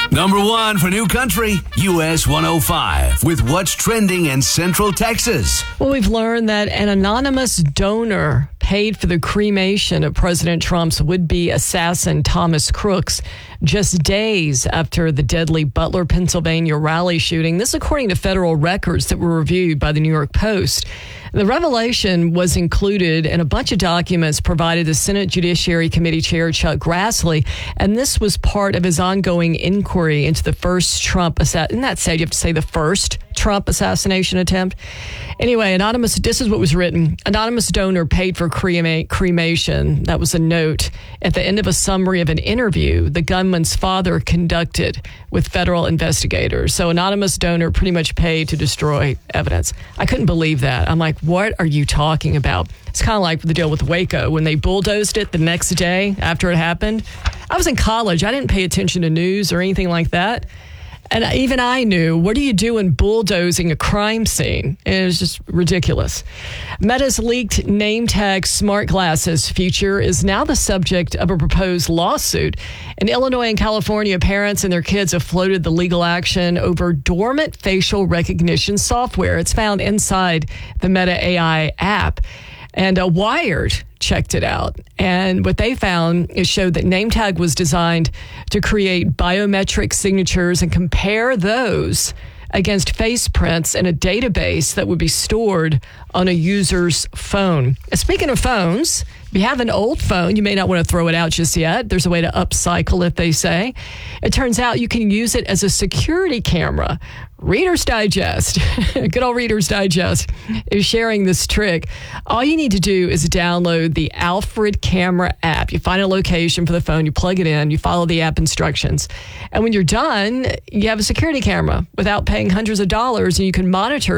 Number 1 for New Country, US 105, with what's trending in Central Texas. Well, we've learned that an anonymous donor paid for the cremation of President Trump's would-be assassin, Thomas Crooks, just days after the deadly Butler, Pennsylvania rally shooting. This according to federal records that were reviewed by the New York Post. The revelation was included in a bunch of documents provided to Senate Judiciary Committee Chair Chuck Grassley, and this was part of his ongoing inquiry into the first Trump assassination. Isn't that sad? You have to say the first Trump assassination attempt. Anyway, this is what was written. Anonymous donor paid for cremation. That was a note at the end of a summary of an interview the gunman's father conducted with federal investigators. So anonymous donor pretty much paid to destroy evidence. I couldn't believe that. I'm like, what are you talking about? It's kind of like the deal with Waco when they bulldozed it the next day after it happened. I was in college. I didn't pay attention to news or anything like that. And even I knew, what do you do in bulldozing a crime scene? It was just ridiculous. Meta's leaked name tag smart glasses feature is now the subject of a proposed lawsuit. In Illinois and California, parents and their kids have floated the legal action over dormant facial recognition software. It's found inside the Meta AI app. And Wired checked it out. And what they found is showed that NameTag was designed to create biometric signatures and compare those against face prints in a database that would be stored on a user's phone. Speaking of phones, if you have an old phone, you may not want to throw it out just yet. There's a way to upcycle it, they say. It turns out you can use it as a security camera. Reader's Digest, good old Reader's Digest, is sharing this trick. All you need to do is download the Alfred Camera app. You find a location for the phone, you plug it in, you follow the app instructions. And when you're done, you have a security camera without paying hundreds of dollars, and you can monitor